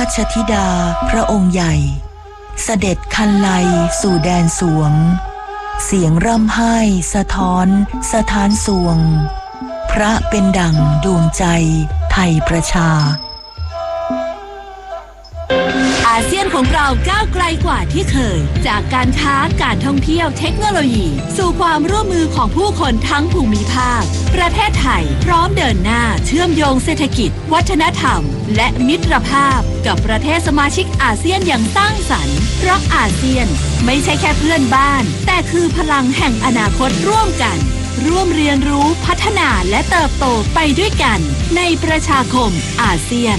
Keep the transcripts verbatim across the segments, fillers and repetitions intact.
ชธิดาพระองค์ใหญ่เสด็จคันไลสู่แดนสวงเสียงร่ำไห้สะท้อนสถานสวงพระเป็นดั่งดวงใจไทยประชาอาเซียนของเราก้าวไกลกว่าที่เคยจากการค้าการท่องเที่ยวเทคโนโลยีสู่ความร่วมมือของผู้คนทั้งภูมิภาคประเทศไทยพร้อมเดินหน้าเชื่อมโยงเศรษฐกิจวัฒนธรรมและมิตรภาพกับประเทศสมาชิกอาเซียนอย่างสร้างสรรค์เพราะอาเซียนไม่ใช่แค่เพื่อนบ้านแต่คือพลังแห่งอนาคตร่วมกันร่วมเรียนรู้พัฒนาและเติบโตไปด้วยกันในประชาคมอาเซียน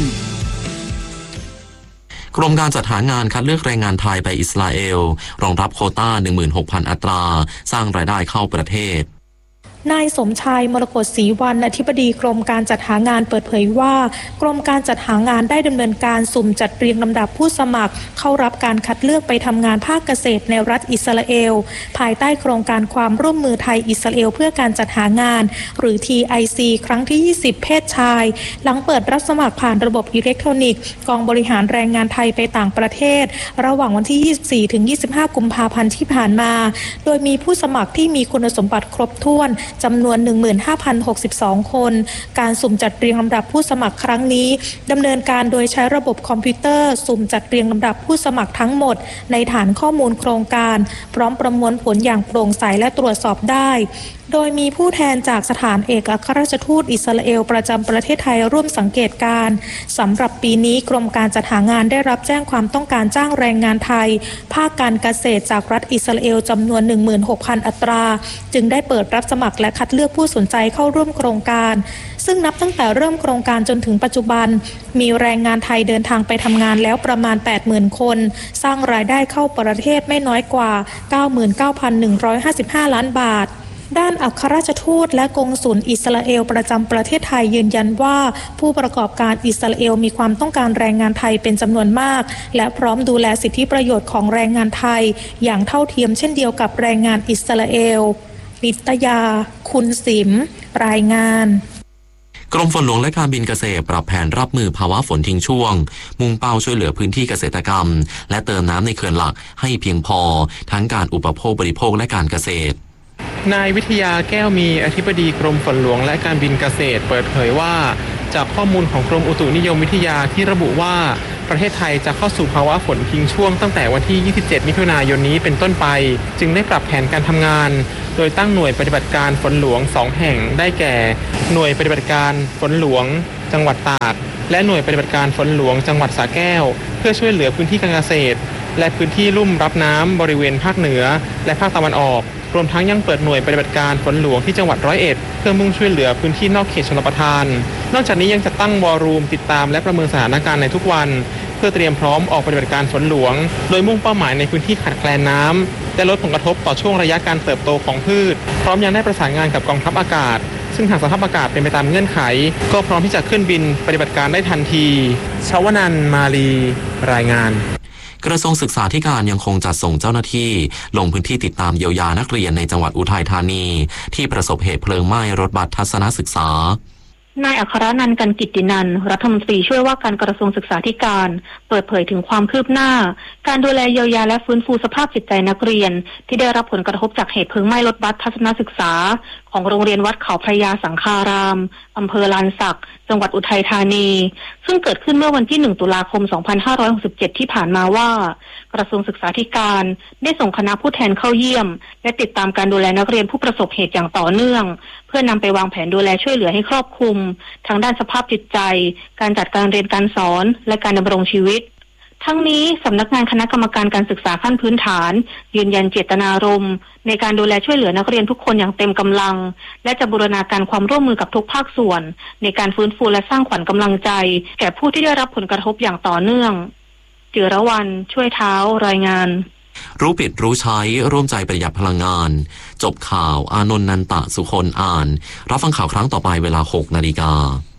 กรมการจัดหางานคัดเลือกแรงงานไทยไปอิสราเอลรองรับโควต้า หนึ่งหมื่นหกพัน อัตราสร้างรายได้เข้าประเทศนายสมชายมรกตศรีวรรณอธิบดีกรมการจัดหางานเปิดเผยว่ากรมการจัดหางานได้ดำเนินการสุ่มจัดเรียงลำดับผู้สมัครเข้ารับการคัดเลือกไปทำงานภาคเกษตรในรัฐอิสราเอลภายใต้โครงการความร่วมมือไทยอิสราเอลเพื่อการจัดหางานหรือ ที ไอ ซี ครั้งที่ยี่สิบเพศชายหลังเปิดรับสมัครผ่านระบบอิเล็กทรอนิกส์กองบริหารแรงงานไทยไปต่างประเทศระหว่างวันที่ยี่สิบสี่ถึงยี่สิบห้ากุมภาพันธ์ที่ผ่านมาโดยมีผู้สมัครที่มีคุณสมบัติครบถ้วนจำนวน หนึ่งหมื่นห้าพันหกสิบสอง คนการสุ่มจัดเรียงลำดับผู้สมัครครั้งนี้ดำเนินการโดยใช้ระบบคอมพิวเตอร์สุ่มจัดเรียงลำดับผู้สมัครทั้งหมดในฐานข้อมูลโครงการพร้อมประมวลผลอย่างโปร่งใสและตรวจสอบได้โดยมีผู้แทนจากสถานเอกอัครราชทูตอิสราเอลประจำประเทศไทยร่วมสังเกตการณ์สำหรับปีนี้กรมการจัดหางานได้รับแจ้งความต้องการจ้างแรงงานไทยภาคการเกษตรจากรัฐอิสราเอลจำนวน หนึ่งหมื่นหกพัน อัตราจึงได้เปิดรับสมัครและคัดเลือกผู้สนใจเข้าร่วมโครงการซึ่งนับตั้งแต่เริ่มโครงการจนถึงปัจจุบันมีแรงงานไทยเดินทางไปทำงานแล้วประมาณ แปดหมื่น คนสร้างรายได้เข้าประเทศไม่น้อยกว่า เก้าหมื่นเก้าพันหนึ่งร้อยห้าสิบห้า ล้านบาทด้านอัครราชทูตและกงสุลอิสราเอลประจำประเทศไทยยืนยันว่าผู้ประกอบการอิสราเอลมีความต้องการแรงงานไทยเป็นจำนวนมากและพร้อมดูแลสิทธิประโยชน์ของแรงงานไทยอย่างเท่าเทียมเช่นเดียวกับแรงงานอิสราเอลนิตยาคุณสิมรายงานกรมฝนหลวงและการบินเกษตรปรับแผนรับมือภาวะฝนทิ้งช่วงมุ่งเป้าช่วยเหลือพื้นที่เกษตรกรรมและเติมน้ำในเขื่อนหลักให้เพียงพอทั้งการอุปโภคบริโภคและการเกษตรนายวิทยาแก้วมีอธิบดีกรมฝนหลวงและการบินเกษตรเปิดเผยว่าจากข้อมูลของกรมอุตุนิยมวิทยาที่ระบุว่าประเทศไทยจะเข้าสู่ภาวะฝนทิ้งช่วงตั้งแต่วันที่ยี่สิบเจ็ดมิถุนายนนี้เป็นต้นไปจึงได้ปรับแผนการทำงานโดยตั้งหน่วยปฏิบัติการฝนหลวงสองแห่งได้แก่หน่วยปฏิบัติการฝนหลวงจังหวัดตราดและหน่วยปฏิบัติการฝนหลวงจังหวัดสระแก้วเพื่อช่วยเหลือพื้นที่การเกษตรและพื้นที่ลุ่มรับน้ำบริเวณภาคเหนือและภาคตะวันออกรวมทั้งยังเปิดหน่วยปฏิบัติการฝนหลวงที่จังหวัดร้อยเอ็ดเพื่อมุ่งช่วยเหลือพื้นที่นอกเขตชลประทานนอกจากนี้ยังจะตั้งวอลลุ่มติดตามและประเมินสถานการณ์ในทุกวันเพื่อเตรียมพร้อมออกปฏิบัติการฝนหลวงโดยมุ่งเป้าหมายในพื้นที่ขาดแคลนน้ำและลดผลกระทบต่อช่วงระยะการเติบโตของพืชพร้อมยังได้ประสานงานกับกองทัพอากาศซึ่งหากสภาพอากาศเป็นไปตามเงื่อนไขก็พร้อมที่จะขึ้นบินปฏิบัติการได้ทันทีชวนันท์มาลีรายงานกระทรวงศึกษาธิการยังคงจัดส่งเจ้าหน้าที่ลงพื้นที่ติดตามเยียวยานักเรียนในจังหวัดอุทัยธานีที่ประสบเหตุเพลิงไหม้รถบัสทัศนศึกษานายอัครนันท์กันกิตตินันท์รัฐมนตรีช่วยว่าการกระทรวงศึกษาธิการเปิดเผยถึงความคืบหน้าการดูแลเยียวยาและฟื้นฟูสภาพจิตใจนักเรียนที่ได้รับผลกระทบจากเหตุเพลิงไหม้รถบัสทัศนศึกษาของโรงเรียนวัดเขาพระยาสังฆารามอำเภอลานสักจังหวัดอุทัยธานีซึ่งเกิดขึ้นเมื่อวันที่หนึ่งตุลาคมสองพันห้าร้อยหกสิบเจ็ดที่ผ่านมาว่ากระทรวงศึกษาธิการได้ส่งคณะผู้แทนเข้าเยี่ยมและติดตามการดูแลนักเรียนผู้ประสบเหตุอย่างต่อเนื่องเพื่อนำไปวางแผนดูแลช่วยเหลือให้ครอบคลุมทั้งด้านสภาพจิตใจการจัดการเรียนการสอนและการดำรงชีวิตทั้งนี้สำนักงานคณะกรรมการการศึกษาขั้นพื้นฐานยืนยันเจตนารมณ์ในการดูแลช่วยเหลือนักเรียนทุกคนอย่างเต็มกำลังและจะบูรณาการความร่วมมือกับทุกภาคส่วนในการฟื้นฟูและสร้างขวัญกำลังใจแก่ผู้ที่ได้รับผลกระทบอย่างต่อเนื่องจิรวรรณช่วยเท้ารายงานรู้ผิดรู้ใช้ร่วมใจประหยัดพลังงานจบข่าวอานนท์นันตะสุคนอ่านรับฟังข่าวครั้งต่อไปเวลา หกนาฬิกา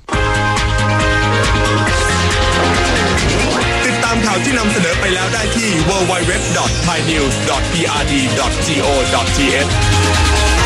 ติดตามข่าวที่นำเสนอไปแล้วได้ที่ ดับเบิลยู ดับเบิลยู ดับเบิลยู ดอท ไทยนิวส์ ดอท พี อาร์ ดี ดอท ที เอช